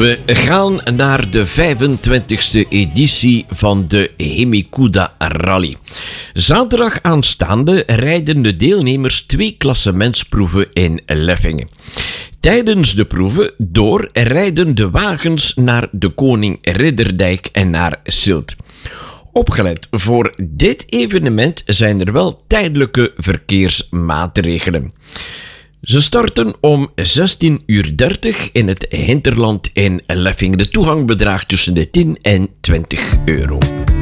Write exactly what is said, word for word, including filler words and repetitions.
We gaan naar de vijfentwintigste editie van de Hemikuda Rally. Zaterdag aanstaande rijden de deelnemers twee klassementsproeven in Leffingen. Tijdens de proeven door rijden de wagens naar de Koning Ridderdijk en naar Zilt. Opgelet, voor dit evenement zijn er wel tijdelijke verkeersmaatregelen. Ze starten om zestien uur dertig in het hinterland in Leffingen. De toegang bedraagt tussen de tien en twintig euro.